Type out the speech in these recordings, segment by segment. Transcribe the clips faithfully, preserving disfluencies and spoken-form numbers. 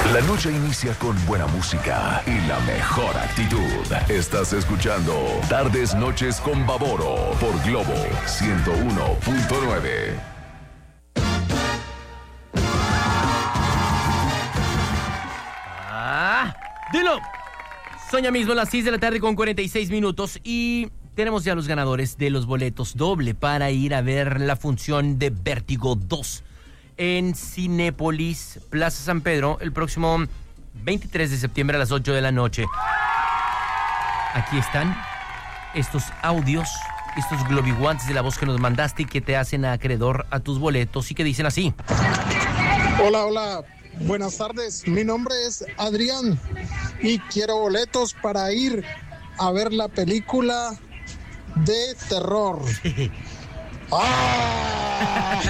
La noche inicia con buena música y la mejor actitud. Estás escuchando Tardes Noches con Baboro por Globo ciento uno punto nueve. Ah, dilo. Son ya mismo las seis de la tarde con cuarenta y seis minutos y tenemos ya los ganadores de los boletos doble para ir a ver la función de Vértigo dos en Cinépolis, Plaza San Pedro, el próximo veintitrés de septiembre a las ocho de la noche. Aquí están estos audios, estos globiguantes de la voz que nos mandaste y que te hacen acreedor a tus boletos y que dicen así. Hola, hola, buenas tardes. Mi nombre es Adrián y quiero boletos para ir a ver la película de terror. ¡Ah!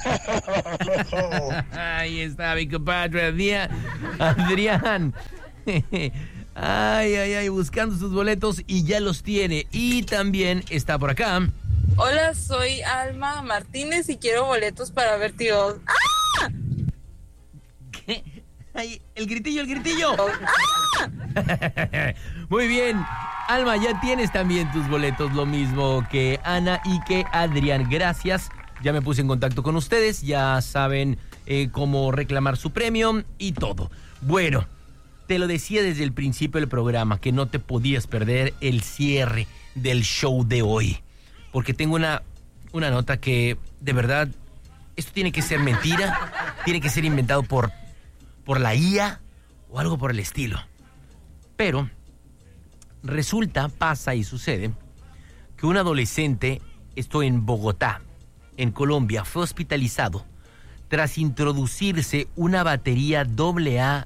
Ahí está mi compadre Adrián. Adrián. Ay, ay, ay, buscando sus boletos y ya los tiene. Y también está por acá. Hola, soy Alma Martínez y quiero boletos para Vértigo. ¡Ah! ¿Qué? Ay, el gritillo, el gritillo. ¡Ah! Muy bien. Alma, ya tienes también tus boletos, lo mismo que Ana y que Adrián. Gracias. Ya me puse en contacto con ustedes. Ya saben eh, cómo reclamar su premio y todo. Bueno, te lo decía desde el principio del programa que no te podías perder el cierre del show de hoy. Porque tengo una, una nota que, de verdad, esto tiene que ser mentira. Tiene que ser inventado por, por la I A o algo por el estilo. Pero resulta, pasa y sucede que un adolescente, esto en Bogotá, en Colombia, fue hospitalizado tras introducirse una batería doble A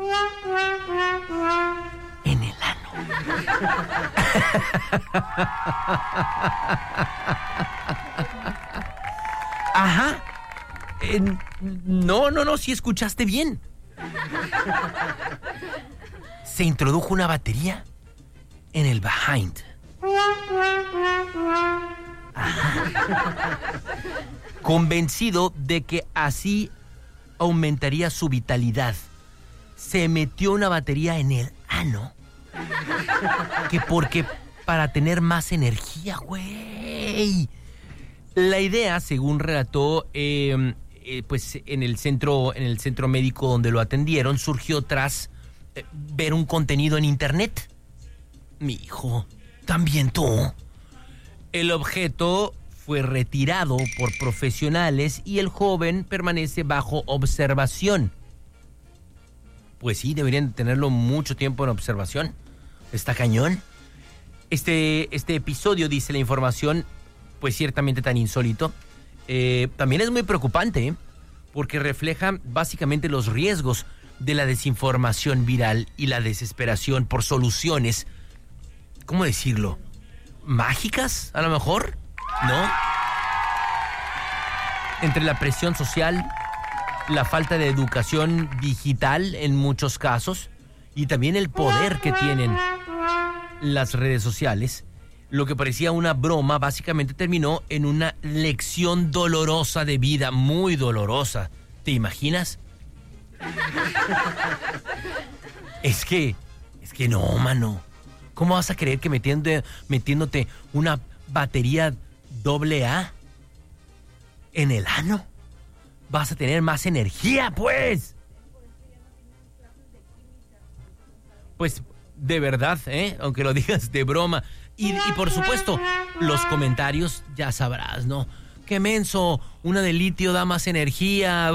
en el ano. Ajá. Eh, no, no, no, sí escuchaste bien. Se introdujo una batería en el behind. Ajá. Convencido de que así aumentaría su vitalidad, se metió una batería en el ano. Que porque para tener más energía, güey. La idea, según relató, eh, eh, pues en el centro, en el centro médico donde lo atendieron, surgió tras eh, ver un contenido en internet. Mi hijo, ¿también tú? El objeto fue retirado por profesionales y el joven permanece bajo observación. Pues sí, deberían tenerlo mucho tiempo en observación. Está cañón. Este, este episodio, dice la información, pues ciertamente tan insólito, eh, también es muy preocupante, ¿eh? Porque refleja básicamente los riesgos de la desinformación viral y la desesperación por soluciones, ¿cómo decirlo? ¿Mágicas, a lo mejor? ¿No? Entre la presión social, la falta de educación digital en muchos casos y también el poder que tienen las redes sociales, lo que parecía una broma básicamente terminó en una lección dolorosa de vida, muy dolorosa. ¿Te imaginas? Es que, es que no, mano. ¿Cómo vas a creer que metiendo, metiéndote una batería doble A en el ano vas a tener más energía, pues? Pues de verdad, ¿eh? Aunque lo digas de broma. Y, y por supuesto, los comentarios ya sabrás, ¿no? ¡Qué menso! Una de litio da más energía.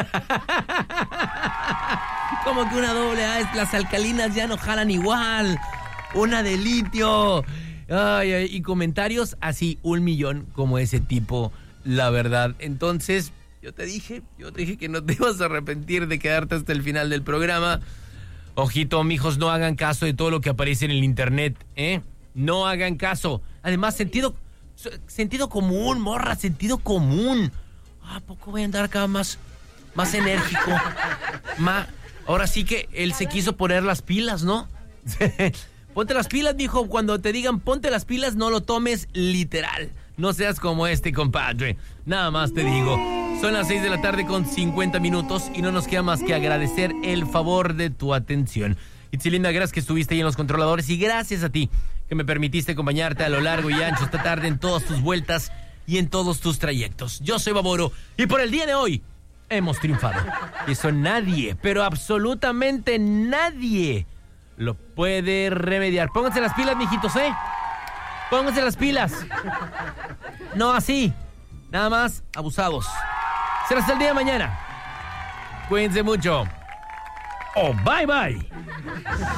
Como que una doble A, las alcalinas ya no jalan igual. Una de litio. Ay, ay, y comentarios así, un millón como ese tipo, la verdad. Entonces, yo te dije, yo te dije que no te ibas a arrepentir de quedarte hasta el final del programa. Ojito, mijos, no hagan caso de todo lo que aparece en el internet, ¿eh? No hagan caso. Además, sentido, sentido común, morra, sentido común. ¿A poco voy a andar acá más, más enérgico? Ma, ahora sí que él se quiso poner las pilas, ¿no? Ponte las pilas, mijo. Cuando te digan ponte las pilas, no lo tomes literal. No seas como este compadre. Nada más te digo. Son las seis de la tarde con cincuenta minutos y no nos queda más que agradecer el favor de tu atención. Itzilinda, gracias que estuviste ahí en los controladores y gracias a ti que me permitiste acompañarte a lo largo y ancho esta tarde en todas tus vueltas y en todos tus trayectos. Yo soy Baboro y por el día de hoy hemos triunfado. Y eso nadie, pero absolutamente nadie lo puede remediar. Pónganse las pilas, mijitos, ¿eh? Pónganse las pilas. No así. Nada más abusados. Será hasta el día de mañana. Cuídense mucho. Oh, bye bye.